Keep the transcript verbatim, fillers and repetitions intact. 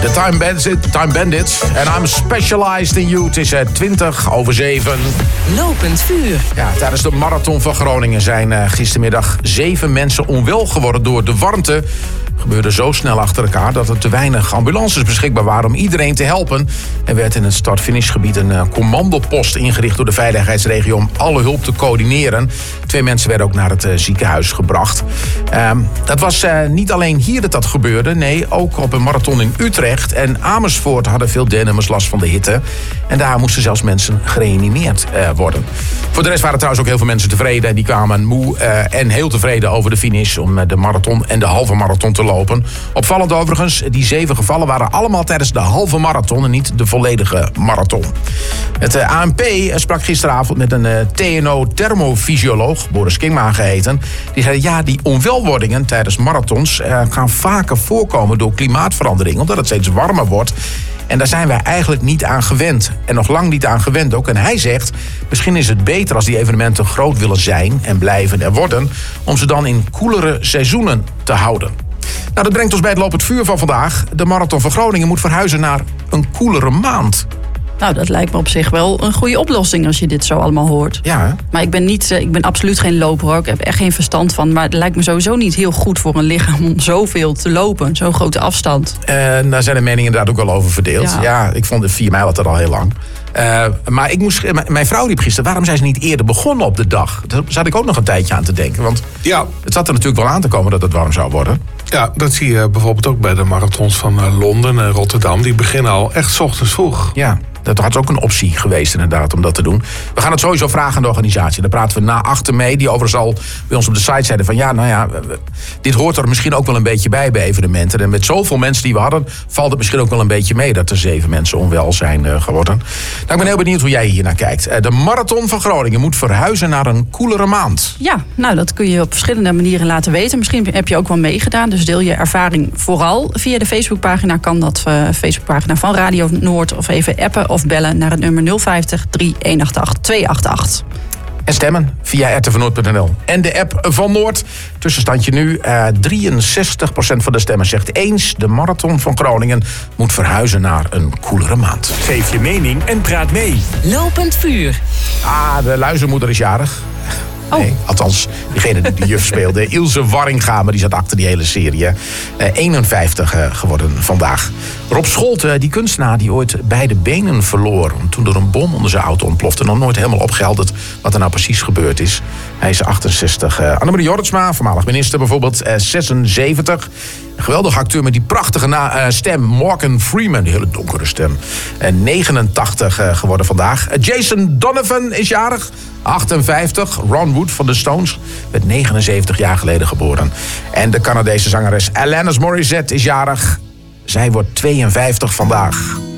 The Time Bandits, Time Bandits. En I'm specialized in you. Het is uh, twintig over zeven. Lopend vuur. Ja, tijdens de marathon van Groningen zijn uh, gistermiddag zeven mensen onwel geworden door de warmte. Gebeurde zo snel achter elkaar dat er te weinig ambulances beschikbaar waren om iedereen te helpen. Er werd in het start-finishgebied een uh, commandopost ingericht door de veiligheidsregio om alle hulp te coördineren. Twee mensen werden ook naar het uh, ziekenhuis gebracht. Uh, dat was uh, niet alleen hier dat dat gebeurde. Nee, ook op een marathon in Utrecht en Amersfoort hadden veel deelnemers last van de hitte. En daar moesten zelfs mensen gereanimeerd uh, worden. Voor de rest waren trouwens ook heel veel mensen tevreden. Die kwamen moe uh, en heel tevreden over de finish om uh, de marathon en de halve marathon te lopen. Opvallend overigens, die zeven gevallen waren allemaal tijdens de halve marathon en niet de volledige marathon. Het uh, A N P sprak gisteravond met een uh, T N O-thermofysioloog, Boris Kingma geheten. Die zei, ja, die onwelwordingen tijdens marathons uh, gaan vaker voorkomen door klimaatverandering, omdat het steeds warmer wordt. En daar zijn wij eigenlijk niet aan gewend. En nog lang niet aan gewend ook. En hij zegt, misschien is het beter als die evenementen groot willen zijn en blijven er worden, om ze dan in koelere seizoenen te houden. Nou, dat brengt ons bij het lopend vuur van vandaag. De marathon van Groningen moet verhuizen naar een koelere maand. Nou, dat lijkt me op zich wel een goede oplossing als je dit zo allemaal hoort. Ja, hè? Maar ik ben, niet, ik ben absoluut geen loper hoor. Ik heb echt geen verstand van. Maar het lijkt me sowieso niet heel goed voor een lichaam om zoveel te lopen. Zo'n grote afstand. Uh, daar zijn de meningen inderdaad ook wel over verdeeld. Ja, ja ik vond de vier mijl altijd al heel lang. Uh, maar ik moest, mijn vrouw riep gisteren, waarom zijn ze niet eerder begonnen op de dag? Daar zat ik ook nog een tijdje aan te denken. Want ja, het zat er natuurlijk wel aan te komen dat het warm zou worden. Ja, dat zie je bijvoorbeeld ook bij de marathons van Londen en Rotterdam. Die beginnen al echt 's ochtends vroeg. Ja. Dat had ook een optie geweest inderdaad om dat te doen. We gaan het sowieso vragen aan de organisatie. Daar praten we na achter mee. Die overigens al bij ons op de site zeiden van ja, nou ja, dit hoort er misschien ook wel een beetje bij bij evenementen. En met zoveel mensen die we hadden, valt het misschien ook wel een beetje mee dat er zeven mensen onwel zijn uh, geworden. Nou, ik ben heel benieuwd hoe jij hier naar kijkt. Uh, de marathon van Groningen moet verhuizen naar een koelere maand. Ja, nou dat kun je op verschillende manieren laten weten. Misschien heb je ook wel meegedaan. Dus deel je ervaring vooral via de Facebookpagina. Kan dat uh, Facebookpagina van Radio Noord of even appen of bellen naar het nummer nul vijftig, drie een acht acht, twee acht acht. En stemmen via r t v noord punt n l. En de app van Noord. Tussenstandje nu. Uh, drieënzestig procent van de stemmen zegt eens. De marathon van Groningen moet verhuizen naar een koelere maand. Geef je mening en praat mee. Lopend vuur. Ah, de luizenmoeder is jarig. Oh. Nee, althans, diegene die de juf speelde. Ilse Warringa, maar die zat achter die hele serie. Uh, eenenvijftig uh, geworden vandaag. Rob Scholte, die kunstenaar die ooit beide benen verloor toen er een bom onder zijn auto ontplofte. Nog nooit helemaal opgehelderd wat er nou precies gebeurd is. Hij is achtenzestig. Uh, Annemarie Jorritsma, voormalig minister bijvoorbeeld, uh, zesenzeventig. Een geweldige acteur met die prachtige na, uh, stem. Morgan Freeman, die hele donkere stem. Uh, negenentachtig uh, geworden vandaag. Uh, Jason Donovan is jarig. achtenvijftig. Ron Wood van de Stones werd negenenzeventig jaar geleden geboren. En de Canadese zangeres Alanis Morissette is jarig. Zij wordt tweeënvijftig vandaag.